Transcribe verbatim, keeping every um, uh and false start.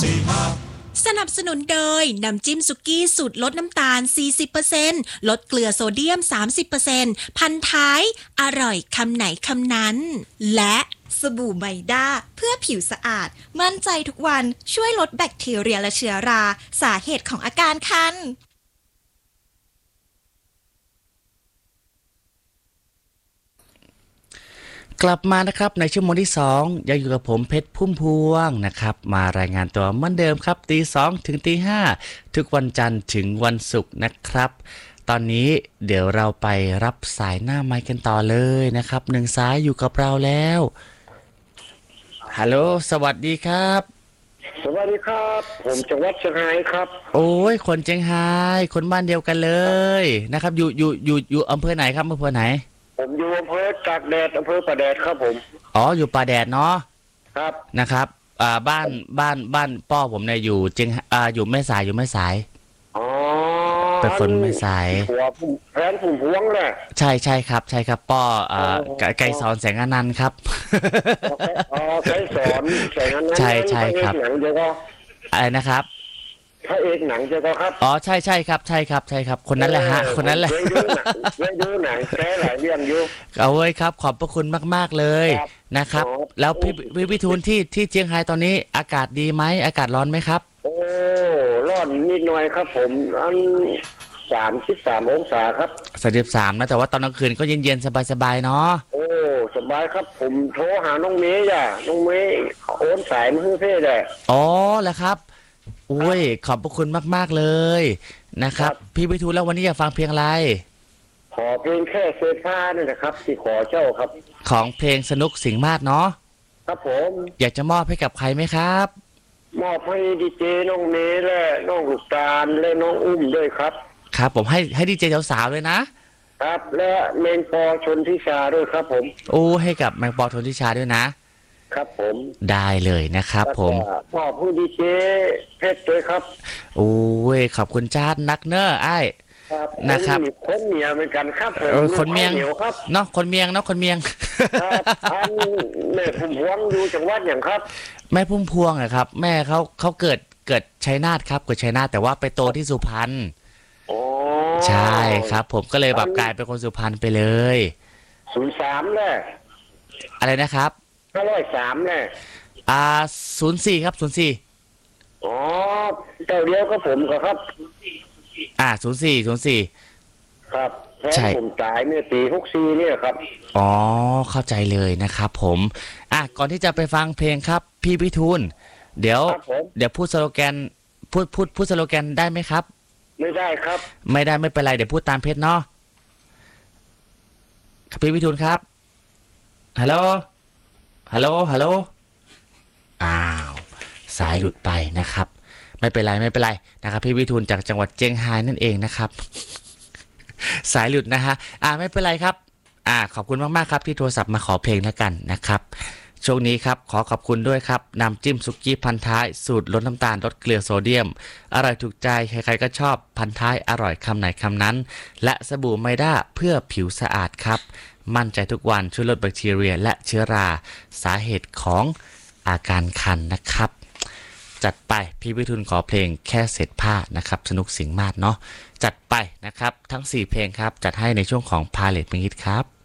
สนับสนุนโดยน้ำจิ้มสุกี้สูตรลดน้ำตาล สี่สิบเปอร์เซ็นต์ ลดเกลือโซเดียม สามสิบเปอร์เซ็นต์ พันท้ายอร่อยคำไหนคำนั้นและสบู่ไมด้าเพื่อผิวสะอาดมั่นใจทุกวันช่วยลดแบคทีเรียและเชื้อราสาเหตุของอาการคันกลับมานะครับในชั่วโมงที่สองยังอยู่กับผมเพชรพุ่มพวงนะครับมารายงานตัวเหมือนเดิมครับตีสองถึงตีห้าทุกวันจันทร์ถึงวันศุกร์นะครับตอนนี้เดี๋ยวเราไปรับสายหน้าไมค์กันต่อเลยนะครับหนึ่งสายอยู่กับเราแล้วฮัลโหลสวัสดีครับสวัสดีครับผมจังหวัดเชียงรายครับโอ้ยคนเชียงรายคนบ้านเดียวกันเลยนะครับอยู่อยู่อยู่อยู่อำเภอไหนครับอำเภอไหนผมอยู่อำเภอตากแดดอำเภอป่าแดดครับผมอ๋ออยู่ป่าแดดเนาะครับนะครับอ่าบ้านบ้านบ้านป้อผมเนี่ยอยู่เชียงอ่าอยู่แม่สายอยู่แม่สายอ๋อเป็นคนแม่สายหัวแฟนผมพวงแหละใช่ใช่ครับใช่ครับป้ออ่าไกรสอนแสงอนันต์ครับอ๋อไกรสอนแสงอนันต์ใช่ใช่ครับหนังเจ้าก็อะไรนะครับพระเอกหนังเจ้าก็ครับอ๋อใช่ใช่ครับใช่ครับใช่ครับคนนั้นแหละฮะคนนั้นแหละเคยดูหนังเคยดูหนังแค่หลายเรื่องอยู่เอาไว้ครับขอบพระคุณมากๆเลยนะครับแล้วพี่พี่วิทูลที่ที่เชียงรายตอนนี้อากาศดีไหมอากาศร้อนไหมครับโอ้ร้อนนิดหน่อยครับผมอันสามสิบสามองศาครับสามสิบสามนะแต่ว่าตอนกลางคืนก็เย็นๆสบายๆเนาะโอ้สบายครับผมโทรหาน้องเมย์จ้ะน้องเมย์โอนสายมาให้เพ่ได้อ๋อเหรอครับโอ้ยขอบพระคุณมากๆเลยนะครับพี่วิทูลแล้ววันนี้อยากฟังเพลงอะไรขอเพลงแค่เสื้อผ้านี่นะครับที่ขอเจ้าครับของเพลงสนุกสิงห์มาศเนาะครับผมอยากจะมอบให้กับใครไหมครับมอบให้ดีเจน้องเมย์และน้องลูกตาลและน้องอุ้มด้วยครับครับผมให้ให้ดีเจสาวๆด้วยนะครับและแมงปอชนทิชาด้วยครับผมโอ้ให้กับแมงปอชนทิชาด้วยนะครับผมได้เลยนะครับผมมอบให้ดีเจเพชรด้วยครับโอ้ยขอบคุณจ้านักเนอร์ไอ้นะครับคนเมียเหมือนกันครับผมคนเมียงเนาะคนเมียงเนาะคนเมียงอันแม่พุ่มพวงอยู่จังหวัดอย่างครับแม่พุ่มพวงอะครับแม่เขาเขาเกิดเกิดชัยนาทครับเกิดชัยนาทแต่ว่าไปโตที่สุพรรณใช่ครับผมก็เลยแบบกลายเป็นคนสุพรรณไปเลยศูนย์สามแหละอะไรนะครับห้าร้อยสามแหละอ่าศูนย์สี่ครับศูนย์สี่อ๋อเจ้าเดียวก็ผมก็ครับอ่าศูนย์สี่ศูนย์สี่ครับแฟนผมตายเมื่อปีหกสี่เนี่ยครับอ๋อเข้าใจเลยนะครับผมอ่ะก่อนที่จะไปฟังเพลงครับพี่พิทูลเดี๋ยวเดี๋ยวพูดสโลแกนพูดพูดพูดสโลแกนได้ไหมครับไม่ได้ครับไม่ได้ไม่เป็นไรเดี๋ยวพูดตามเพชรเนาะพี่พิทูลครับฮัลโหลฮัลโหลฮัลโหลอ้าวสายหลุดไปนะครับไม่เป็นไรไม่เป็นไรนะครับพี่วิทูลจากจังหวัดเจียงไฮ้นั่นเองนะครับสายหลุดนะฮะอ่าไม่เป็นไรครับอ่าขอบคุณมากๆครับที่โทรศัพท์มาขอเพลงแล้วกันนะครับช่วงนี้ครับขอขอบคุณด้วยครับน้ำจิ้มสุกี้พันท้ายสูตรลดน้ำตาลลดเกลือโซเดียมอร่อยถูกใจใครๆก็ชอบพันท้ายอร่อยคำไหนคำนั้นและสบู่ไมด้าเพื่อผิวสะอาดครับมั่นใจทุกวันช่วยลดแบคทีเรียและเชื้อราสาเหตุของอาการคันนะครับจัดไปพี่วิทูลขอเพลงแค่เศษผ้านะครับสนุกสิงห์มาศเนาะจัดไปนะครับทั้งสี่เพลงครับจัดให้ในช่วงของพาเลทมินิทครับ